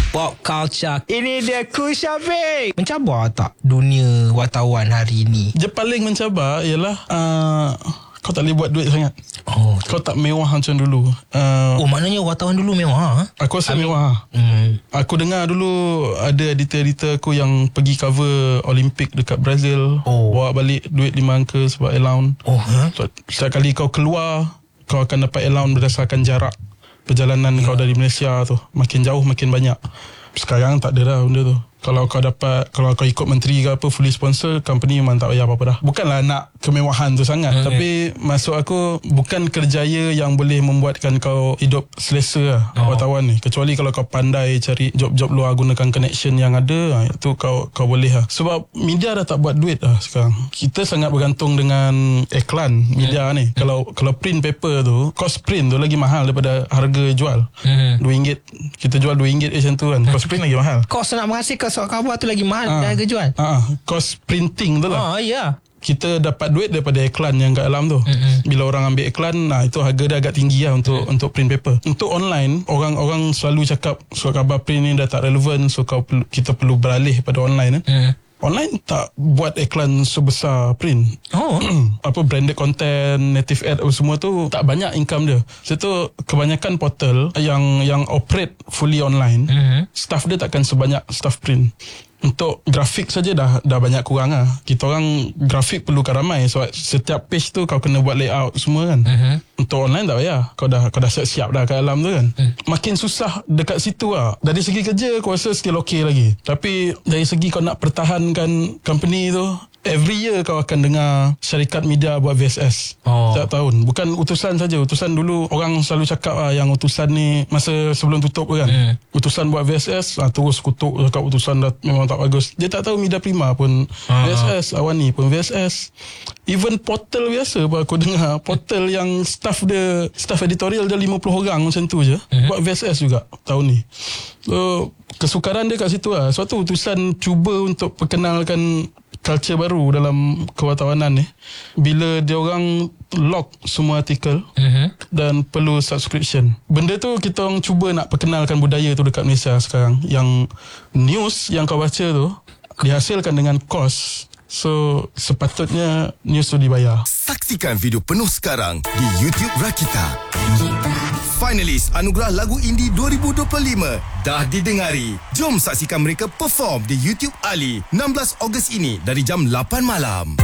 Pop culture. Ini dia Kushafiq. Mencabar tak dunia wartawan hari ini? Dia paling mencabar ialah kau tak boleh buat duit sangat. Kau tak mewah macam dulu. Maknanya wartawan dulu mewah. Aku rasa mewah. Aku dengar dulu ada editor-editor aku yang pergi cover Olimpik dekat Brazil. Bawa balik duit 5 angka sebab allowance. So, setiap kali kau keluar, kau akan dapat allowance berdasarkan jarak perjalanan kau dari Malaysia tu. Makin jauh makin banyak. Sekarang tak ada dah benda tu. Kalau kau ikut menteri ke apa, fully sponsor, company memang tak payah apa-apa dah. Bukanlah nak kemewahan tu sangat, tapi maksud aku bukan kerjaya yang boleh membuatkan kau hidup selesa lah, wartawan ni. Kecuali kalau kau pandai cari job-job luar, gunakan connection yang ada, itu kau boleh lah. Sebab media dah tak buat duit lah sekarang. Kita sangat bergantung dengan iklan media ni. Kalau print paper tu, cost print tu lagi mahal daripada harga jual. RM2, kita jual RM2 macam tu kan. Cost print lagi mahal. Kos nak menghasilkan surat khabar tu lagi mahal dah harga jual. Cost printing tu lah. Ya. Kita dapat duit daripada iklan yang kat dalam tu. Bila orang ambil iklan, itu harga dia agak tinggi lah untuk print paper. Untuk online, orang selalu cakap surat khabar print ni dah tak relevan, so kita perlu beralih pada online. Online tak buat iklan sebesar print. Apa branded content, native ad semua tu tak banyak income dia. Sebab kebanyakan portal yang operate fully online, staff dia takkan sebanyak staff print. Untuk grafik saja dah banyak kurang lah. Kita orang grafik perlukan ramai. So setiap page tu kau kena buat layout semua kan. Untuk online tak payah. Kau dah siap dah kat dalam tu kan. Makin susah dekat situ lah. Dari segi kerja aku rasa still okay lagi. Tapi dari segi kau nak pertahankan company tu, every year kau akan dengar syarikat media buat VSS setiap tahun. Bukan utusan saja. Utusan dulu orang selalu cakap yang utusan ni masa sebelum tutup kan, utusan buat VSS terus kutuk cakap utusan dah memang tak bagus. Dia tak tahu Media Prima pun VSS, Awani pun VSS. Even portal biasa pun aku dengar, portal yang staff editorial dia 50 orang macam tu je, buat VSS juga tahun ni. So kesukaran dia kat situ lah. Suatu utusan cuba untuk perkenalkan culture baru dalam kewartawanan ni. Bila dia orang lock semua artikel dan perlu subscription. Benda tu kita orang cuba nak perkenalkan budaya tu dekat Malaysia sekarang. Yang news yang kau baca tu dihasilkan dengan kos. So sepatutnya news tu dibayar. Saksikan video penuh sekarang di YouTube Rakita. Finalis Anugerah Lagu Indie 2025 dah didengari. Jom saksikan mereka perform di YouTube Ali 16 Ogos ini dari jam 8 malam.